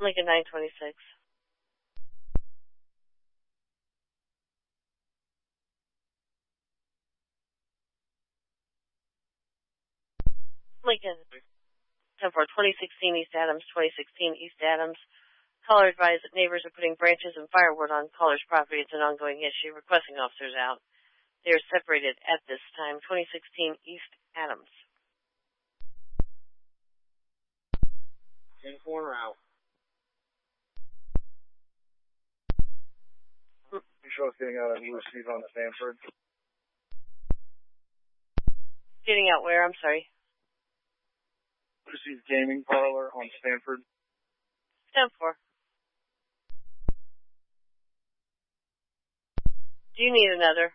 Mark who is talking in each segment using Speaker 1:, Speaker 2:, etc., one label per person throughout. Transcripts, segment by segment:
Speaker 1: Lincoln 926. Lincoln 10-4, 2016 East Adams, 2016 East Adams. Caller advised that neighbors are putting branches and firewood on caller's property. It's an ongoing issue. Requesting officers out. They are separated at this time. 2016 East Adams.
Speaker 2: 10-4 out.
Speaker 3: You show us getting out of Blue Steve on the Stanford.
Speaker 1: Getting out where? I'm sorry.
Speaker 3: Blue Steve Gaming Parlor on Stanford.
Speaker 1: 10-4. Do you need another?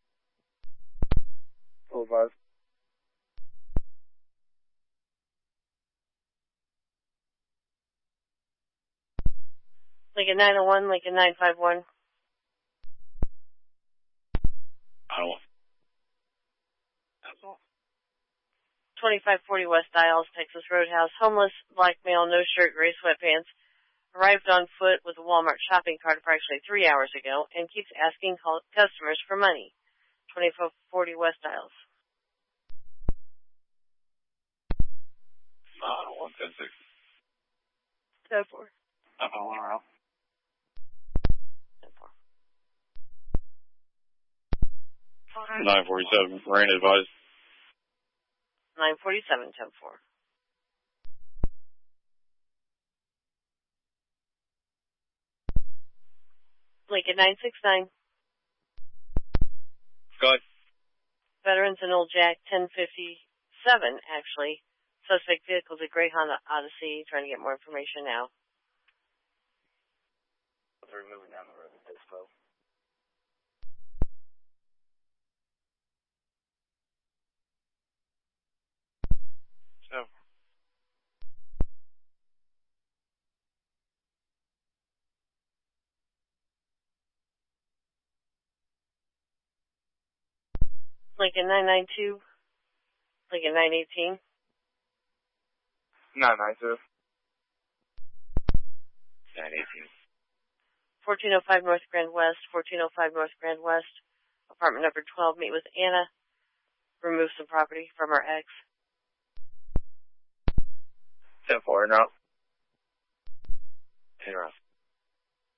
Speaker 3: 4-5.
Speaker 1: Lincoln 901, Lincoln 951. 2540 West Isles, Texas Roadhouse. Homeless, black male, no shirt, gray sweatpants. Arrived on foot with a Walmart shopping cart approximately 3 hours ago and keeps asking customers for money. 2540 West Isles.
Speaker 4: 110-6.
Speaker 1: 10-4.
Speaker 4: 951 around.
Speaker 1: 10-4.
Speaker 4: 947, rain advised.
Speaker 1: 947, 10-4. Lincoln 969.
Speaker 4: Go ahead.
Speaker 1: Veterans in Old Jack 1057, actually. Suspect vehicle's a gray Honda Odyssey. Trying to get more information now.
Speaker 2: We're moving down the road at this point.
Speaker 4: So.
Speaker 1: Lincoln 992. Lincoln 918.
Speaker 3: 992.
Speaker 4: 918.
Speaker 1: 1405 North Grand West. 1405 North Grand West. Apartment number 12. Meet with Anna. Remove some property from her ex.
Speaker 2: 10-4 and out.
Speaker 4: 10 around.